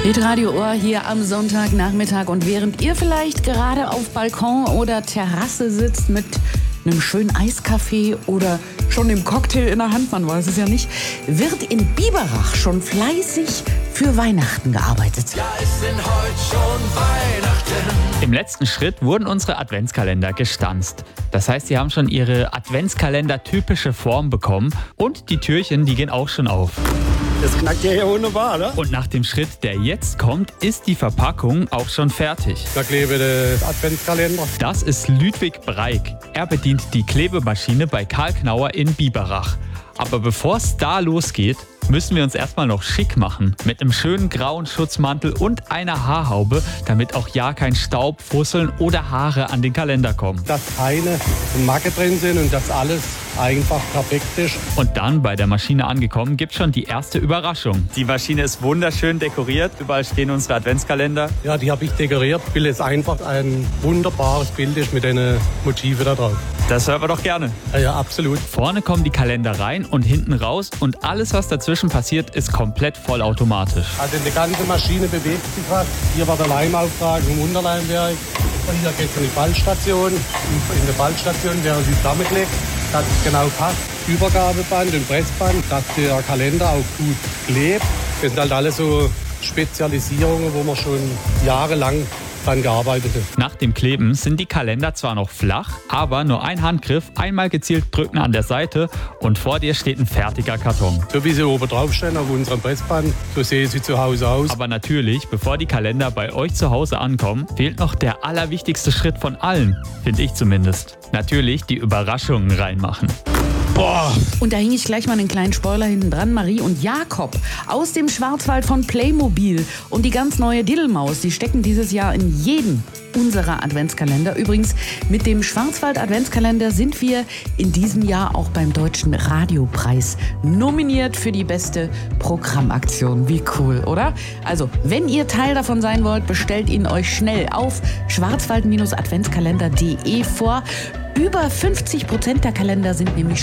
Hitradio Ohr hier am Sonntagnachmittag, und während ihr vielleicht gerade auf Balkon oder Terrasse sitzt mit einem schönen Eiskaffee oder schon dem Cocktail in der Hand, man weiß es ja nicht, wird in Biberach schon fleißig für Weihnachten gearbeitet. Ja, es sind heute schon Weihnachten. Im letzten Schritt wurden unsere Adventskalender gestanzt. Das heißt, sie haben schon ihre Adventskalender-typische Form bekommen und die Türchen, die gehen auch schon auf. Das knackt ja hier wunderbar, ne? Und nach dem Schritt, der jetzt kommt, ist die Verpackung auch schon fertig. Da klebe der Adventskalender. Das ist Ludwig Breik. Er bedient die Klebemaschine bei Karl Knauer in Biberach. Aber bevor es da losgeht, müssen wir uns erstmal noch schick machen. Mit einem schönen grauen Schutzmantel und einer Haarhaube, damit auch ja kein Staub, Fusseln oder Haare an den Kalender kommen. Dass keine Macke drin sind und dass alles einfach perfekt ist. Und dann, bei der Maschine angekommen, gibt es schon die erste Überraschung. Die Maschine ist wunderschön dekoriert. Überall stehen unsere Adventskalender. Ja, die habe ich dekoriert, weil es einfach ein wunderbares Bild ist mit den Motiven da drauf. Das hören wir doch gerne. Ja, absolut. Vorne kommen die Kalender rein und hinten raus, und alles, was dazwischen passiert, ist komplett vollautomatisch. Also die ganze Maschine bewegt sich was. Hier war der Leimauftrag im Unterleimwerk. Und hier geht es in die Ballstation. In der Ballstation werden sie zusammengelegt, dass es genau passt. Übergabeband und Pressband, dass der Kalender auch gut klebt. Das sind halt alles so Spezialisierungen, wo man schon jahrelang dran gearbeitet hat. Nach dem Kleben sind die Kalender zwar noch flach, aber nur ein Handgriff, einmal gezielt drücken an der Seite und vor dir steht ein fertiger Karton. So wie sie oben draufstehen auf unserem Pressband, so sehen sie zu Hause aus. Aber natürlich, bevor die Kalender bei euch zu Hause ankommen, fehlt noch der allerwichtigste Schritt von allen, finde ich zumindest. Natürlich die Überraschungen reinmachen. Boah. Und da hing ich gleich mal einen kleinen Spoiler hinten dran. Marie und Jakob aus dem Schwarzwald von Playmobil und die ganz neue Diddelmaus, die stecken dieses Jahr in jeden unserer Adventskalender. Übrigens, mit dem Schwarzwald Adventskalender sind wir in diesem Jahr auch beim Deutschen Radiopreis nominiert für die beste Programmaktion. Wie cool, oder? Also, wenn ihr Teil davon sein wollt, bestellt ihn euch schnell auf schwarzwald-adventskalender.de vor. Über 50% der Kalender sind nämlich